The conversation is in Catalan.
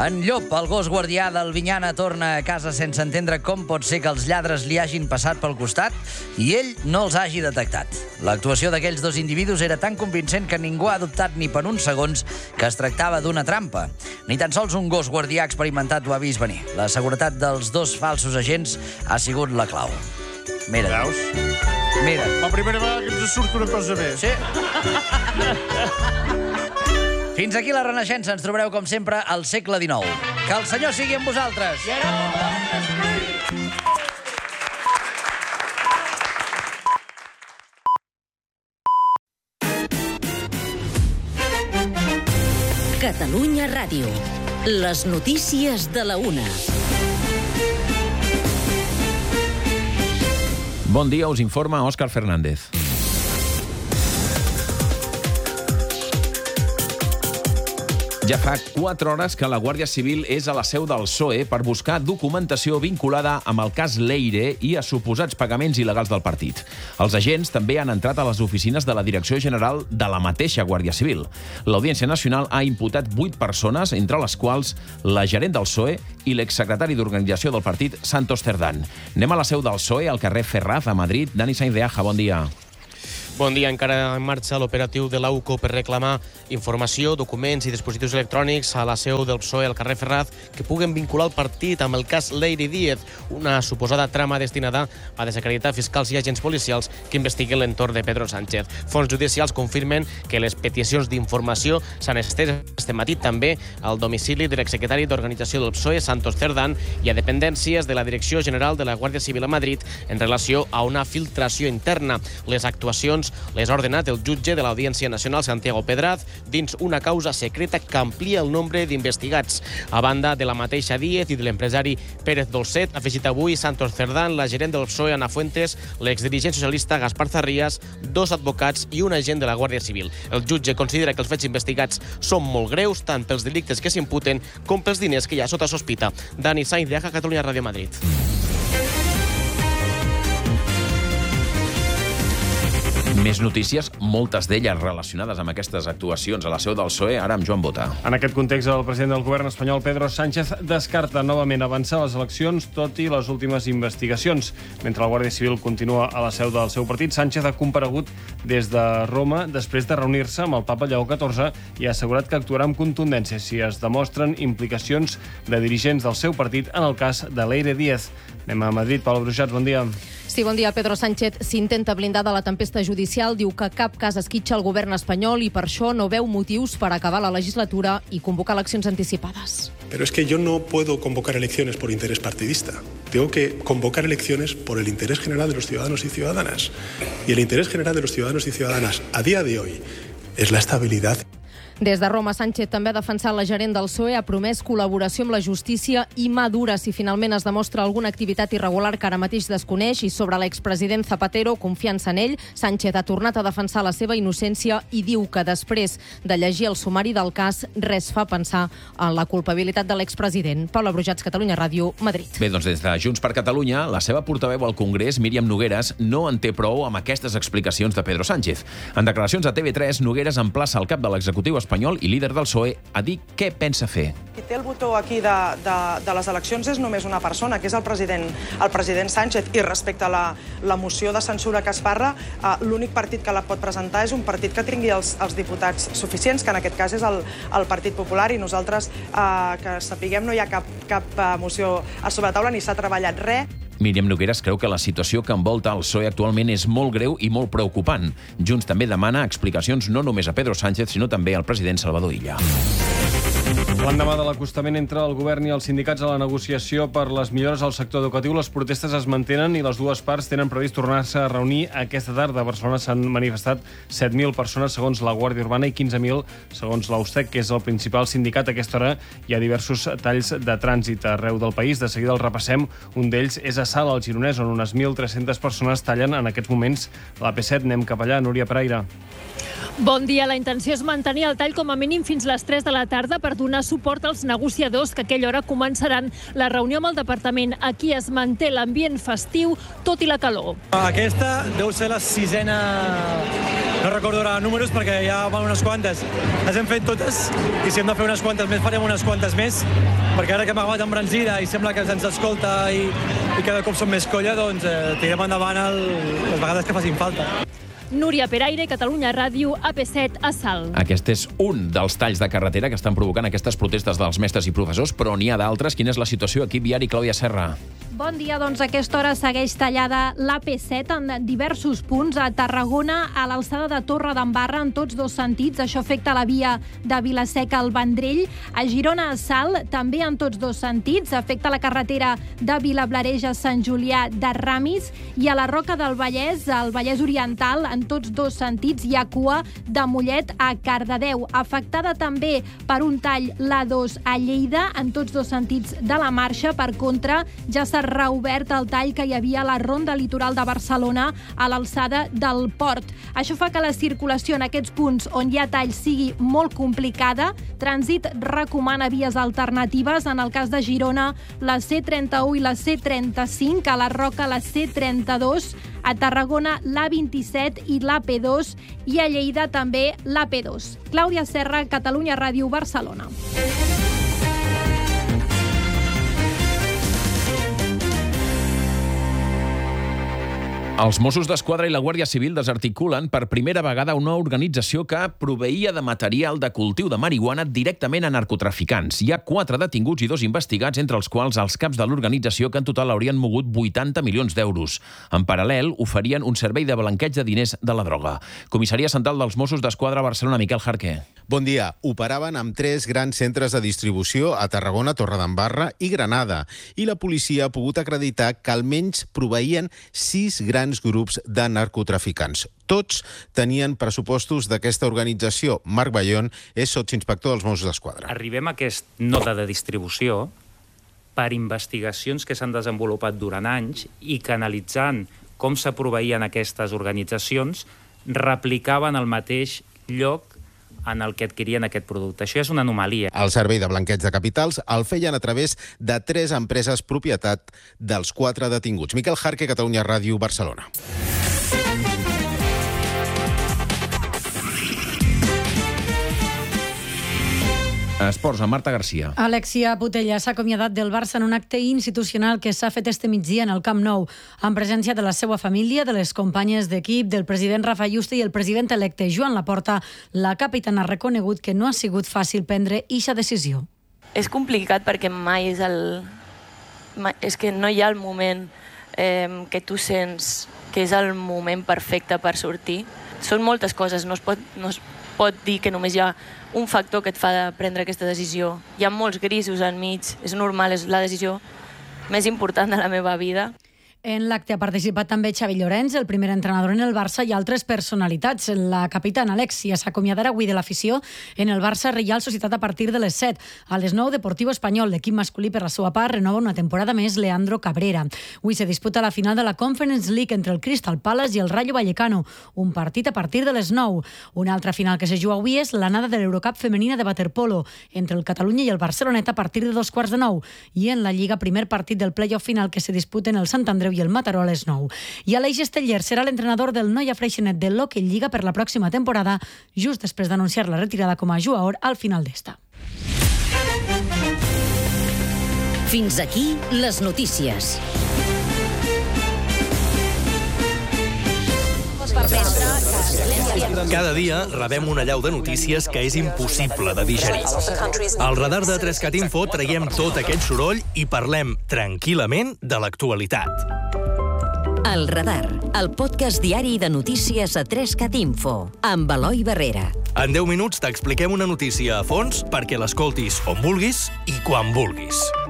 En Llop, el gos guardià del Vinyana, torna a casa sense entendre com pot ser que els lladres li hagin passat pel costat i ell no els hagi detectat. L'actuació d'aquells dos individus era tan convincent que ningú ha dubtat ni per uns segons que es tractava d'una trampa. Ni tan sols un gos guardià experimentat ho ha vist venir. La seguretat dels dos falsos agents ha sigut la clau. Mira. Veus? Mira. La primera vegada que ens surt una cosa més. Sí. Fins aquí la Renaixença. Ens trobareu, com sempre, al segle XIX. Que el Senyor sigui amb vosaltres. Catalunya Ràdio. Les notícies de la una. Bon dia, us informa Òscar Fernández. Ja fa 4 hores que la Guàrdia Civil és a la seu del PSOE per buscar documentació vinculada amb el cas Leire i a suposats pagaments il·legals del partit. Els agents també han entrat a les oficines de la Direcció General de la mateixa Guàrdia Civil. L'Audiència Nacional ha imputat 8 persones, entre les quals la gerent del PSOE i l'exsecretari d'Organització del partit, Santos Cerdán. Anem a la seu del PSOE, al carrer Ferraz, a Madrid. Dani Sainz de Aja, bon dia. Bon dia. Encara en marxa l'operatiu de l'AUCO per reclamar informació, documents i dispositius electrònics a la seu del PSOE al carrer Ferraz que puguen vincular el partit amb el cas Leire Díez, una suposada trama destinada a desacreditar fiscals i agents policials que investiguen l'entorn de Pedro Sánchez. Fons judicials confirmen que les peticions d'informació s'han estès este matí també al domicili de l'exsecretari d'Organització del PSOE, Santos Cerdán, i a dependències de la Direcció General de la Guàrdia Civil a Madrid en relació a una filtració interna. Les actuacions les ha ordenat el jutge de l'Audiència Nacional, Santiago Pedraz, dins una causa secreta que amplia el nombre d'investigats. A banda de la mateixa Díez i de l'empresari Pérez Dolcet, ha afegit avui Santos Cerdán, la gerent del PSOE, Ana Fuentes, l'exdirigent socialista Gaspar Zarrías, 2 advocats i un agent de la Guàrdia Civil. El jutge considera que els fets investigats són molt greus, tant pels delictes que s'imputen com pels diners que hi ha sota sospita. Dani Sainz de Aja, Catalunya Ràdio, Madrid. Més notícies, moltes d'elles relacionades amb aquestes actuacions a la seu del PSOE, ara amb Joan Bota. En aquest context, el president del govern espanyol, Pedro Sánchez, descarta novament avançar les eleccions, tot i les últimes investigacions. Mentre la Guàrdia Civil continua a la seu del seu partit, Sánchez ha comparegut des de Roma després de reunir-se amb el papa Lleó XIV i ha assegurat que actuarà amb contundència si es demostren implicacions de dirigents del seu partit en el cas de Leire Díez. Anem a Madrid. Pablo Brujats, bon dia. Sí, bon dia. Pedro Sánchez s'intenta blindar de la tempesta judicial, diu que cap cas esquitxa el govern espanyol i per això no veu motius per acabar la legislatura i convocar eleccions anticipades. Pero es que yo no puedo convocar elecciones por interés partidista. Tengo que convocar elecciones por el interés general de los ciudadanos y ciudadanas. Y el interés general de los ciudadanos y ciudadanas a día de hoy es la estabilidad. Des de Roma, Sánchez també ha defensat la gerent del PSOE, ha promès col·laboració amb la justícia i mà dura si finalment es demostra alguna activitat irregular que ara mateix desconeix, i sobre l'expresident Zapatero, confiança en ell, Sánchez ha tornat a defensar la seva innocència i diu que després de llegir el sumari del cas res fa pensar en la culpabilitat de l'expresident. Paula Brujats, Catalunya Ràdio, Madrid. Bé, doncs des de Junts per Catalunya, la seva portaveu al Congrés, Míriam Nogueras, no en té prou amb aquestes explicacions de Pedro Sánchez. En declaracions a TV3, Nogueras emplaça el cap de l'executiu espanyol i líder del PSOE a dir què pensa fer. Qui té el botó aquí de les eleccions és només una persona, que és el president Sánchez, i respecte a la moció de censura que es parla, l'únic partit que la pot presentar és un partit que tingui els diputats suficients, que en aquest cas és el Partit Popular, i nosaltres, que sapiguem, no hi ha cap moció a sobre taula ni s'ha treballat res. Míriam Nogueras creu que la situació que envolta el PSOE actualment és molt greu i molt preocupant. Junts també demana explicacions no només a Pedro Sánchez, sinó també al president Salvador Illa. L'endemà de l'acostament entre el govern i els sindicats a la negociació per les millores al sector educatiu, les protestes es mantenen i les dues parts tenen previst tornar-se a reunir aquesta tarda. A Barcelona s'han manifestat 7.000 persones segons la Guàrdia Urbana i 15.000 segons l'Austec, que és el principal sindicat. A aquesta hora hi ha diversos talls de trànsit arreu del país. De seguida el repassem. Un d'ells és a Salt, al Gironès, on unes 1.300 persones tallen en aquests moments la P7. Anem cap allà, Núria Pereira. Bon dia. La intenció és mantenir el tall com a mínim fins les 3 de la tarda per donar suport als negociadors que a aquella hora començaran la reunió amb el departament. Aquí es manté l'ambient festiu, tot i la calor. Aquesta deu ser la 6ª, no recordo ara números perquè ja van unes quantes. Les hem fet totes i si hem de fer unes quantes més, farem unes quantes més, perquè ara que hem acabat embranzida i sembla que se'ns escolta i cada cop som més colla, doncs tirem endavant les vegades que facin falta. Núria Peraire, Catalunya Ràdio, AP7, a Salt. Aquest és un dels talls de carretera que estan provocant aquestes protestes dels mestres i professors, però n'hi ha d'altres. Quina és la situació? Equip viari, Clàudia Serra. Bon dia, doncs a aquesta hora segueix tallada l'AP7 en diversos punts. A Tarragona, a l'alçada de Torredembarra, en tots dos sentits. Això afecta la via de Vila-seca al Vendrell. A Girona, a Salt, també en tots dos sentits. Afecta la carretera de Vilablareix a Sant Julià de Ramis. I a la Roca del Vallès, al Vallès Oriental, en tots dos sentits, hi ha cua de Mollet a Cardedeu. Afectada també per un tall l'A2 a Lleida, en tots dos sentits de la marxa. Per contra, ja s'ha reobert el tall que hi havia a la ronda litoral de Barcelona a l'alçada del port. Això fa que la circulació en aquests punts on hi ha tall sigui molt complicada. Trànsit recomana vies alternatives. En el cas de Girona, la C31 i la C35, a la Roca la C32, a Tarragona l'A27 i l'AP2 i a Lleida també l'AP2. Clàudia Serra, Catalunya Ràdio, Barcelona. Els Mossos d'Esquadra i la Guàrdia Civil desarticulen per primera vegada una organització que proveïa de material de cultiu de marihuana directament a narcotraficants. Hi ha 4 detinguts i 2 investigats, entre els quals els caps de l'organització, que en total haurien mogut 80 milions d'euros. En paral·lel, oferien un servei de blanqueig de diners de la droga. Comissaria Central dels Mossos d'Esquadra a Barcelona, Miquel Jarque. Bon dia. Operaven amb 3 grans centres de distribució a Tarragona, Torredembarra i Granada. I la policia ha pogut acreditar que almenys proveïen 6 grans grups de narcotraficants. Tots tenien pressupostos d'aquesta organització. Marc Bayón és sotsinspector dels Mossos d'Esquadra. Arribem a aquest node de distribució per investigacions que s'han desenvolupat durant anys i que, analitzant com s'aproveïen aquestes organitzacions, replicaven el mateix lloc en el que adquirien aquest producte. Això és una anomalia. El servei de blanqueig de capitals el feien a través de 3 empreses propietat dels 4 detinguts. Miquel Jarque, Catalunya Ràdio, Barcelona. Esports, amb Marta Garcia. Alexia Putella s'ha acomiadat del Barça en un acte institucional que s'ha fet este migdia en el Camp Nou, en presència de la seva família, de les companyes d'equip, del president Rafa Yuste i el president electe Joan Laporta. La capitana ha reconegut que no ha sigut fàcil prendre eixa decisió. És complicat perquè mai és que no hi ha el moment que tu sents que és el moment perfecte per sortir. Són moltes coses, no es pot dir que només hi ha un factor que et fa prendre aquesta decisió. Hi ha molts grisos enmig, és normal, és la decisió més important de la meva vida. En l'acte ha participat també Xavi Llorenç, el primer entrenador en el Barça, i altres personalitats. La capitana Alexia s'acomiadarà avui de l'afició en el Barça Reial Societat a partir de les 7. A les 9, Deportivo Espanyol, l'equip masculí, per la seva part, renova una temporada més Leandro Cabrera. Avui se disputa la final de la Conference League entre el Crystal Palace i el Rayo Vallecano, un partit a partir de les 9. Una altra final que se juga avui és l'anada de l'Eurocup femenina de waterpolo entre el Catalunya i el Barceloneta a partir de 2:15. I en la Lliga, primer partit del play-off final que se disputen el Sant Andreu i el Mataró a les 9. I Aleix Esteller serà l'entrenador del Noia Freixenet de l'Hockey Lliga per la pròxima temporada, just després d'anunciar la retirada com a jugador al final d'esta. Fins aquí les notícies. Cada dia rebem una allau de notícies que és impossible de digerir. Al radar de 3CAT Info traiem tot aquest soroll i parlem tranquil·lament de l'actualitat. El Radar, el podcast diari de notícies a 3CAT Info, amb Eloi Barrera. En 10 minuts t'expliquem una notícia a fons perquè l'escoltis on vulguis i quan vulguis.